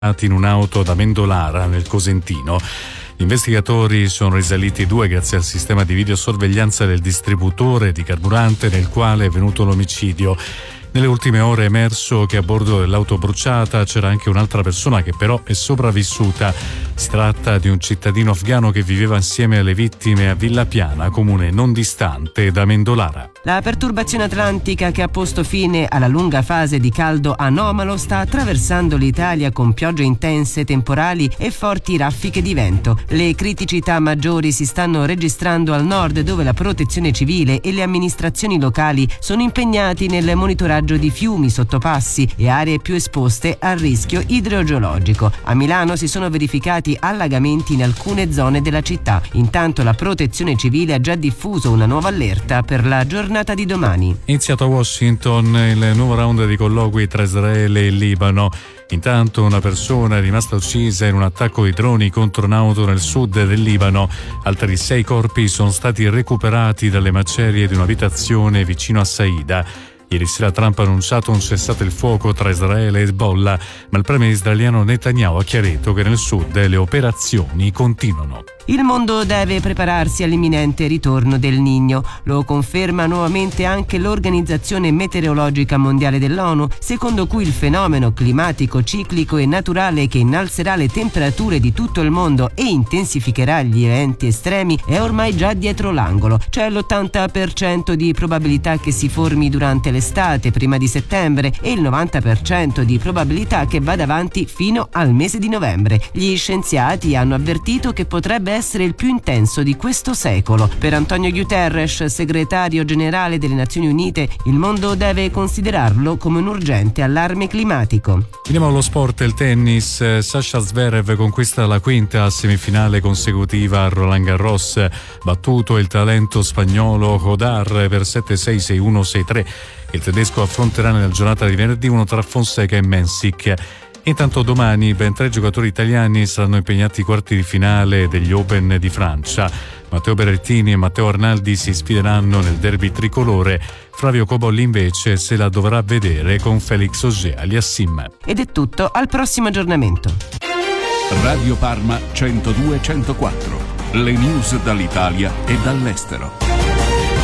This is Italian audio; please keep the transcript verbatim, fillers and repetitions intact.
in un'auto da Mendolara, nel Cosentino. Gli investigatori sono risaliti due grazie al sistema di videosorveglianza del distributore di carburante nel quale è avvenuto l'omicidio. Nelle ultime ore è emerso che a bordo dell'auto bruciata c'era anche un'altra persona che però è sopravvissuta. Si tratta di un cittadino afghano che viveva insieme alle vittime a Villa Piana, comune non distante da Mendolara. La perturbazione atlantica che ha posto fine alla lunga fase di caldo anomalo sta attraversando l'Italia con piogge intense, temporali e forti raffiche di vento. Le criticità maggiori si stanno registrando al nord, dove la protezione civile e le amministrazioni locali sono impegnati nel monitoraggio di fiumi, sottopassi e aree più esposte al rischio idrogeologico. A Milano si sono verificati allagamenti in alcune zone della città. Intanto la protezione civile ha già diffuso una nuova allerta per la giornata di domani. Iniziato a Washington il nuovo round di colloqui tra Israele e il Libano. Intanto una persona è rimasta uccisa in un attacco di droni contro un'auto nel sud del Libano. Altri sei corpi sono stati recuperati dalle macerie di un'abitazione vicino a Saida. Ieri sera Trump ha annunciato un cessate il fuoco tra Israele e Hezbollah, ma il premier israeliano Netanyahu ha chiarito che nel sud le operazioni continuano. Il mondo deve prepararsi all'imminente ritorno del Niño. Lo conferma nuovamente anche l'Organizzazione Meteorologica Mondiale dell'ONU, secondo cui il fenomeno climatico ciclico e naturale che innalzerà le temperature di tutto il mondo e intensificherà gli eventi estremi è ormai già dietro l'angolo. C'è l'ottanta per cento di probabilità che si formi durante l'estate, prima di settembre, e il novanta per cento di probabilità che vada avanti fino al mese di novembre. Gli scienziati hanno avvertito che potrebbe essere il più intenso di questo secolo. Per Antonio Guterres, segretario generale delle Nazioni Unite, il mondo deve considerarlo come un urgente allarme climatico. Finiamo allo sport, il tennis. Sasha Zverev conquista la quinta semifinale consecutiva a Roland Garros, battuto il talento spagnolo Hodar per sette sei sei uno sei tre. Il tedesco affronterà nella giornata di venerdì uno tra Fonseca e Mensik. Intanto domani ben tre giocatori italiani saranno impegnati ai quarti di finale degli Open di Francia. Matteo Berrettini e Matteo Arnaldi si sfideranno nel derby tricolore. Flavio Cobolli invece se la dovrà vedere con Felix Auger-Aliassime. Ed è tutto, al prossimo aggiornamento. Radio Parma centodue centoquattro. Le news dall'Italia e dall'estero.